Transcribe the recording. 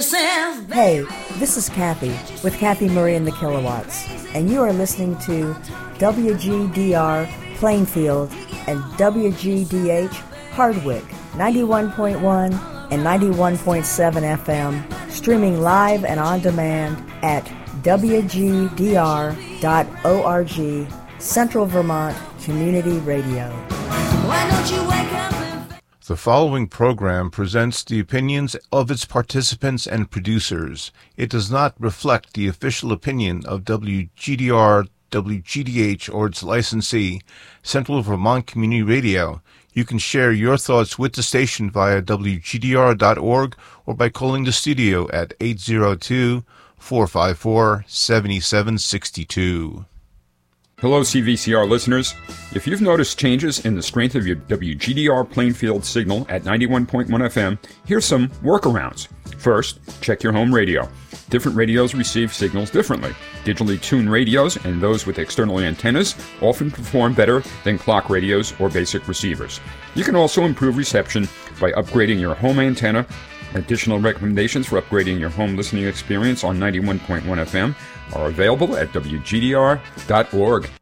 Hey, this is Kathy with Kathy Murray and the Kilowatts, and you are listening to WGDR Plainfield and WGDH Hardwick 91.1 and 91.7 FM, streaming live and on demand at WGDR.org, Central Vermont Community Radio. Why don't you wake up? The following program presents the opinions of its participants and producers. It does not reflect the official opinion of WGDR, WGDH, or its licensee, Central Vermont Community Radio. You can share your thoughts with the station via WGDR.org or by calling the studio at 802-454-7762. Hello, CVCR listeners. If you've noticed changes in the strength of your WGDR Plainfield signal at 91.1 FM, here's some workarounds. First, check your home radio. Different radios receive signals differently. Digitally tuned radios and those with external antennas often perform better than clock radios or basic receivers. You can also improve reception by upgrading your home antenna. Additional recommendations for upgrading your home listening experience on 91.1 FM are available at WGDR.org.